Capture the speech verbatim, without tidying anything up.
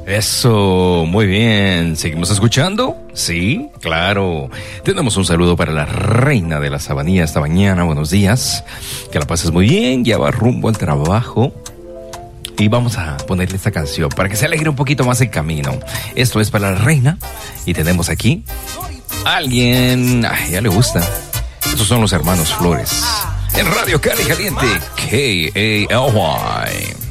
Eso, muy bien. ¿Seguimos escuchando? Sí, claro. Tenemos un saludo para la reina de la sabanía esta mañana. Buenos días. Que la pases muy bien. Ya va rumbo al trabajo. Y vamos a ponerle esta canción para que se alegre un poquito más el camino. Esto es para la reina. Y tenemos aquí a alguien. Ay, ya le gusta. Estos son los hermanos Flores. En Radio Cali Caliente. K A L Y.